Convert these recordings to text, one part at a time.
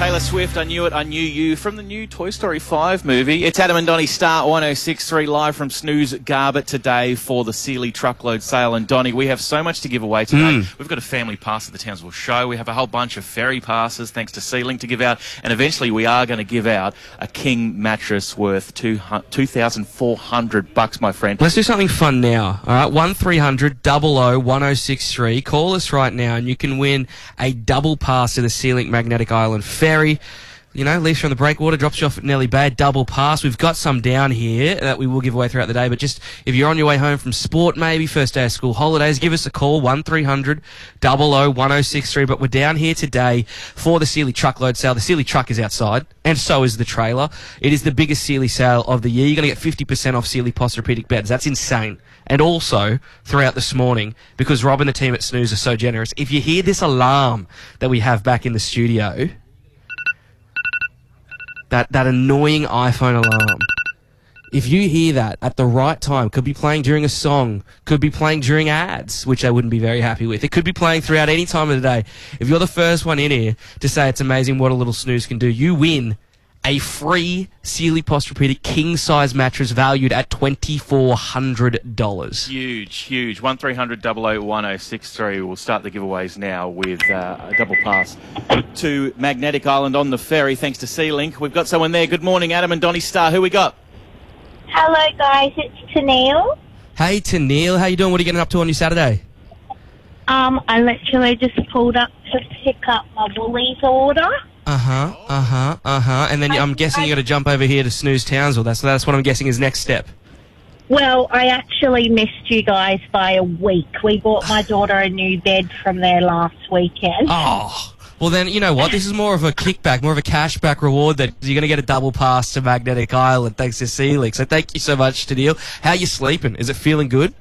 Taylor Swift, I Knew It, I Knew You, from the new Toy Story 5 movie. It's Adam and Donnie, Star 106.3, live from Snooze Garbett today for the Sealy Truckload Sale. And Donnie, we have so much to give away today. We've got a family pass at the Townsville Show. We have a whole bunch of ferry passes, thanks to Sealing, to give out. And eventually we are going to give out a king mattress worth $2,400, my friend. Let's do something fun now. All right, 1300 00 1063. Call us right now and you can win a double pass to the Sealing Magnetic Island Ferry. You know, leaves from the breakwater, drops you off at Nelly Bay, double pass. We've got some down here that we will give away throughout the day, but just if you're on your way home from sport, maybe first day of school holidays, give us a call, 1300 00 1063. But we're down here today for the Sealy Truckload Sale. The Sealy truck is outside, and so is the trailer. It is the biggest Sealy sale of the year. You're going to get 50% off Sealy Posturepedic beds. That's insane. And also, throughout this morning, because Rob and the team at Snooze are so generous, if you hear this alarm that we have back in the studio, that annoying iPhone alarm, if you hear that at the right time, could be playing during a song, could be playing during ads, which I wouldn't be very happy with. It could be playing throughout any time of the day. If you're the first one in here to say it's amazing what a little snooze can do, you win a free Sealy Posturepedic king-size mattress valued at $2,400. Huge. 1300 00 1063. We'll start the giveaways now with a double pass to Magnetic Island on the ferry, thanks to Sealink. We've got someone there. Good morning, Adam and Donnie Star. Who we got? Hello, guys. It's Tennille. Hey, Tennille. How you doing? What are you getting up to on your Saturday? I literally just pulled up to pick up my Woolies order. And then I'm guessing you got to jump over here to Snooze Townsville. That's what I'm guessing is next step. Well, I actually missed you guys by a week. We bought my daughter a new bed from there last weekend. Oh, well then, you know what? This is more of a kickback, more of a cashback reward that you're going to get a double pass to Magnetic Island thanks to Sealy. So thank you so much, Tennille. How are you sleeping? Is it feeling good?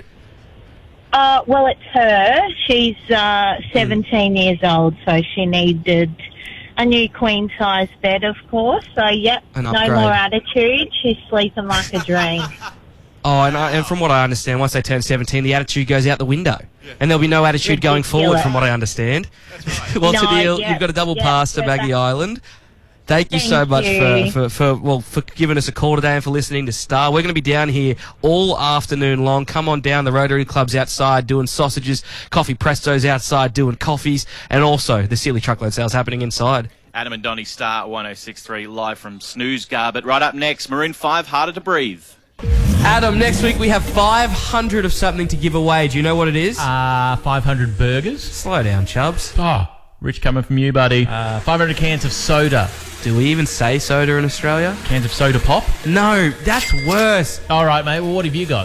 Well, it's her. She's 17 years old, so she needed a new queen-size bed, of course. So, yep, no more attitude. She's sleeping like a dream. Oh, and from what I understand, once they turn 17, the attitude goes out the window. And there'll be no attitude going forward, from what I understand. That's right. Well, Tennille, you've got a double pass to Maggie Island. Thank you so much for giving us a call today and for listening to Star. We're going to be down here all afternoon long. Come on down. The Rotary Club's outside doing sausages. Coffee Presto's outside doing coffees. And also, the Sealy Truckload Sale's happening inside. Adam and Donnie, Star 106.3, live from Snooze Garbett. Right up next, Maroon 5, Harder to Breathe. Adam, next week we have 500 of something to give away. Do you know what it is? 500 burgers. Slow down, Chubbs. Oh, rich coming from you, buddy. 500 cans of soda. Do we even say soda in Australia? Cans of soda pop? No, that's worse. All right, mate. Well, what have you got?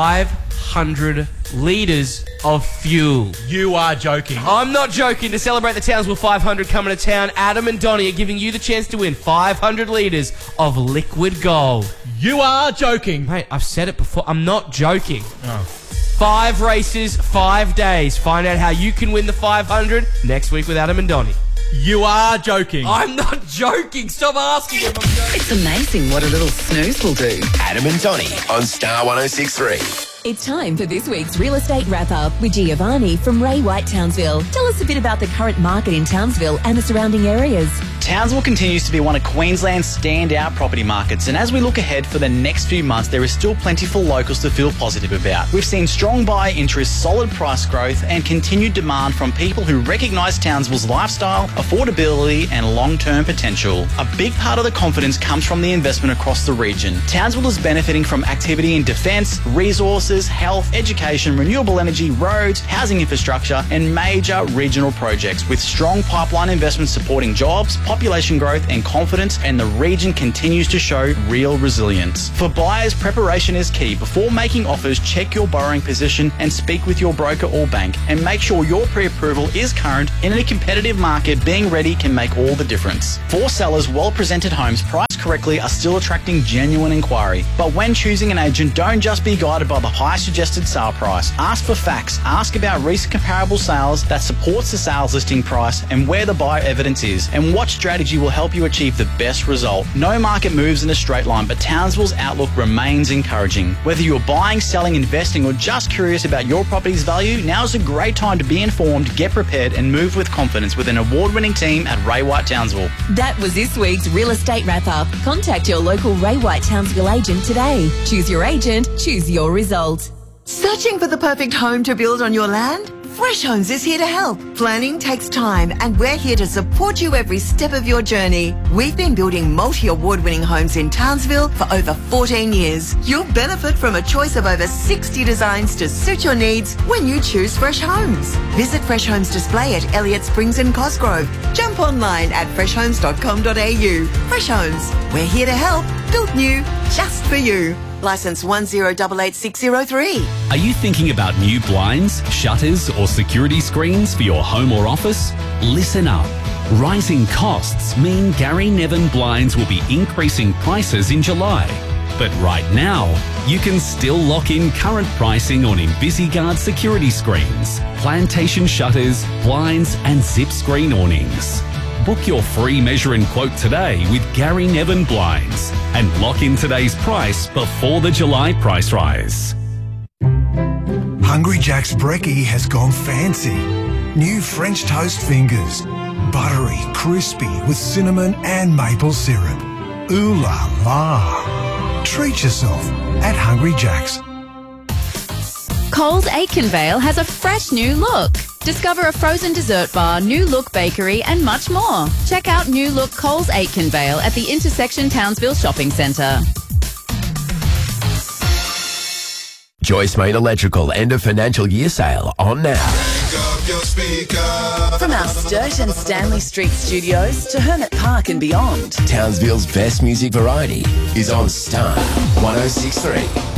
500 litres of fuel. You are joking. I'm not joking. To celebrate the Townsville 500 coming to town, Adam and Donnie are giving you the chance to win 500 litres of liquid gold. You are joking. Mate, I've said it before. I'm not joking. Oh. 5 races, 5 days. Find out how you can win the 500 next week with Adam and Donnie. You are joking. I'm not joking. Stop asking if I'm joking. It's amazing what a little snooze will do. Adam and Donnie on Star 106.3. It's time for this week's Real Estate Wrap-Up with Giovanni from Ray White Townsville. Tell us a bit about the current market in Townsville and the surrounding areas. Townsville continues to be one of Queensland's standout property markets, and as we look ahead for the next few months, there is still plenty for locals to feel positive about. We've seen strong buyer interest, solid price growth, and continued demand from people who recognise Townsville's lifestyle, affordability, and long-term potential. A big part of the confidence comes from the investment across the region. Townsville is benefiting from activity in defence, resources, health, education, renewable energy, roads, housing infrastructure, and major regional projects, with strong pipeline investments supporting jobs, population growth and confidence, and the region continues to show real resilience. For buyers, preparation is key. Before making offers, check your borrowing position and speak with your broker or bank, and make sure your pre-approval is current. In a competitive market, being ready can make all the difference. For sellers, well-presented homes priced correctly are still attracting genuine inquiry. But when choosing an agent, don't just be guided by the high suggested sale price. Ask for facts. Ask about recent comparable sales that supports the sales listing price and where the buyer evidence is, and what strategy will help you achieve the best result. No market moves in a straight line, but Townsville's outlook remains encouraging. Whether you're buying, selling, investing, or just curious about your property's value, now's a great time to be informed, get prepared, and move with confidence with an award-winning team at Ray White Townsville. That was this week's Real Estate Wrap-Up. Contact your local Ray White Townsville agent today. Choose your agent, choose your result. Searching for the perfect home to build on your land? Fresh Homes is here to help. Planning takes time, and we're here to support you every step of your journey. We've been building multi-award-winning homes in Townsville for over 14 years. You'll benefit from a choice of over 60 designs to suit your needs when you choose Fresh Homes. Visit Fresh Homes Display at Elliott Springs and Cosgrove. Jump online at freshhomes.com.au. Fresh Homes, we're here to help. Built new, just for you. Licence 1088603. Are you thinking about new blinds, shutters or security screens for your home or office? Listen up. Rising costs mean Gary Nevin Blinds will be increasing prices in July. But right now, you can still lock in current pricing on InvisiGuard security screens, plantation shutters, blinds and zip screen awnings. Book your free measure and quote today with Gary Nevin Blinds and lock in today's price before the July price rise. Hungry Jack's Brekkie has gone fancy. New French toast fingers. Buttery, crispy with cinnamon and maple syrup. Ooh la la. Treat yourself at Hungry Jack's. Coles Aitkenvale has a fresh new look. Discover a frozen dessert bar, New Look Bakery and much more. Check out New Look Coles Aitkenvale at the Intersection Townsville Shopping Centre. Joyce Main Electrical end of financial year sale on now. From our Sturt and Stanley Street studios to Hermit Park and beyond, Townsville's best music variety is on Star 106.3.